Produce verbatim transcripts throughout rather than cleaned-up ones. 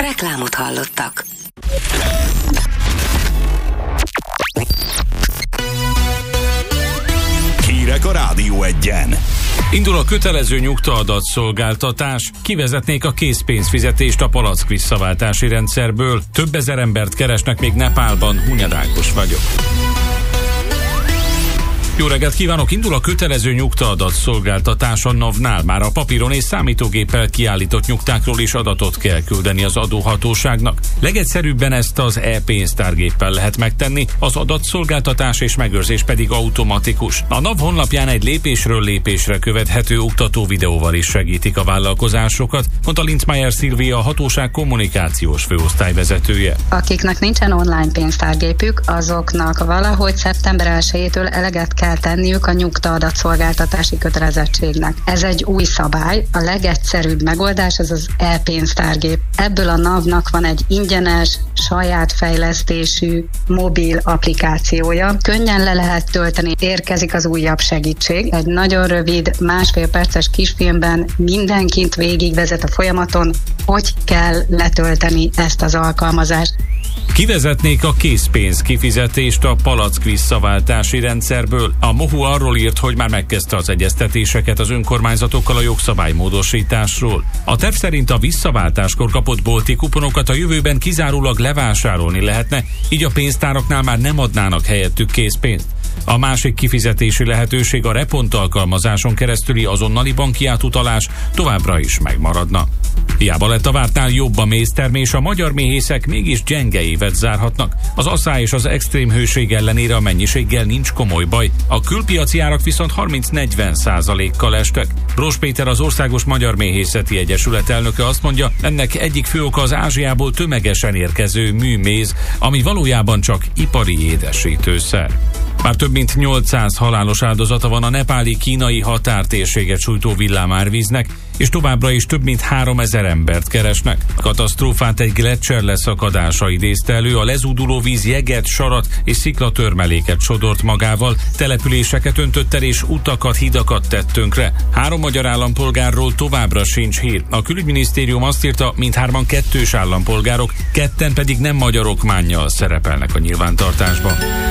Reklámot hallottak. Hírek a Rádió Egyen. Indul a kötelező nyugta-adatszolgáltatás, kivezetnék a készpénzfizetést a palack visszaváltási rendszerből. Több ezer embert keresnek még Nepálban, Hunyad Ákos vagyok. Jó reggelt kívánok! Indul a kötelező nyugta-adatszolgáltatás a NAV-nál. Már a papíron és számítógéppel kiállított nyugtákról is adatot kell küldeni az adóhatóságnak. Legegyszerűbben ezt az e-pénztárgéppel lehet megtenni, az adatszolgáltatás és megőrzés pedig automatikus. A NAV honlapján egy lépésről lépésre követhető oktató videóval is segítik a vállalkozásokat, mondta Linzmeier Szilvia, a hatóság kommunikációs főosztályvezetője. Akiknek nincsen online pénztárgépük, azoknak valahogy szeptember elsejétől eleget kell tenniük a nyugta-adatszolgáltatási kötelezettségnek. Ez egy új szabály, a legegyszerűbb megoldás ez az e-pénztárgép. Ebből a NAV-nak van egy ingyenes, saját fejlesztésű mobil applikációja. Könnyen le lehet tölteni, érkezik az újabb segítség. Egy nagyon rövid, másfél perces kisfilmben mindenkit végigvezet a folyamaton, hogy kell letölteni ezt az alkalmazást. Kivezetnék a készpénz kifizetést a palack visszaváltási rendszerből. A MOHU arról írt, hogy már megkezdte az egyeztetéseket az önkormányzatokkal a jogszabálymódosításról. A terv szerint a visszaváltáskor kapott bolti kuponokat a jövőben kizárólag levásárolni lehetne, így a pénztáraknál már nem adnának helyettük készpénzt. A másik kifizetési lehetőség, a Repont alkalmazáson keresztüli azonnali banki átutalás továbbra is megmaradna. Hiába lett a vártnál jobb a méztermés, a magyar méhészek mégis gyenge évet zárhatnak. Az asszály és az extrém hőség ellenére a mennyiséggel nincs komoly baj, a külpiaci árak viszont harminc-negyven százalékkal estek. Bross Péter, az Országos Magyar Méhészeti Egyesület elnöke azt mondja, ennek egyik fő oka az Ázsiából tömegesen érkező műméz, ami valójában csak ipari édesítőszer. Már több mint nyolcszáz halálos áldozata van a nepáli-kínai határtérséget sújtó villámárvíznek, és továbbra is több mint háromezer embert keresnek. A katasztrófát egy gleccser leszakadása idézte elő, a lezúduló víz jeget, sarat és sziklatörmeléket sodort magával, településeket öntött el és utakat, hidakat tett tönkre. Három magyar állampolgárról továbbra sincs hír. A külügyminisztérium azt írta, mindhárman kettős állampolgárok, ketten pedig nem magyar okmánnyal szerepelnek a nyilvántartásban.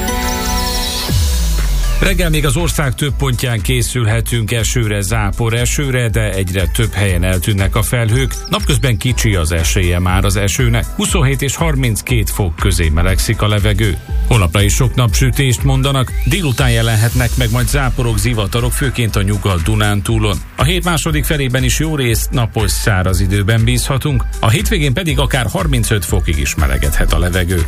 Reggel még az ország több pontján készülhetünk esőre, zápor esőre, de egyre több helyen eltűnnek a felhők. Napközben kicsi az esélye már az esőnek. huszonhét és harminckét fok közé melegszik a levegő. Holnapra is sok napsütést mondanak, délután jelenhetnek meg majd záporok, zivatarok, főként a Nyugat-Dunántúlon. A hét második felében is jó rész napos, száraz időben bízhatunk, a hétvégén pedig akár harmincöt fokig is melegedhet a levegő.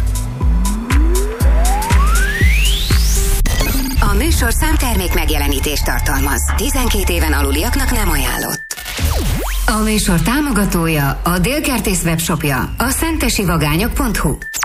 A műsor számtermék megjelenítést tartalmaz. tizenkét éven aluliaknak nem ajánlott. A műsor támogatója, a Délkertész webshopja, a szentesivagányok pont hu.